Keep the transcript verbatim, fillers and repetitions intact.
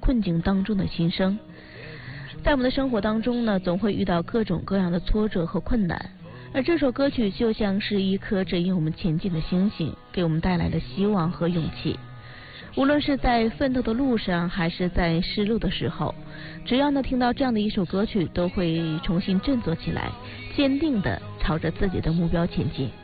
困境当中的心声。在我们的生活当中呢，总会遇到各种各样的挫折和困难，而这首歌曲就像是一颗指引我们前进的星星，给我们带来了希望和勇气。无论是在奋斗的路上，还是在失落的时候，只要呢听到这样的一首歌曲，都会重新振作起来，坚定地朝着自己的目标前进。